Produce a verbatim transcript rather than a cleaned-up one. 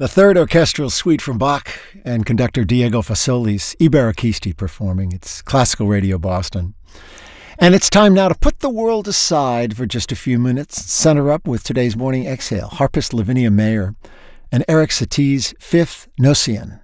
The third orchestral suite from Bach and conductor Diego Fasoli's I Baracchisti performing. It's Classical Radio Boston. And it's time now to put the world aside for just a few minutes, center up with today's morning exhale, harpist Lavinia Mayer and Eric Satie's Fifth Nocian.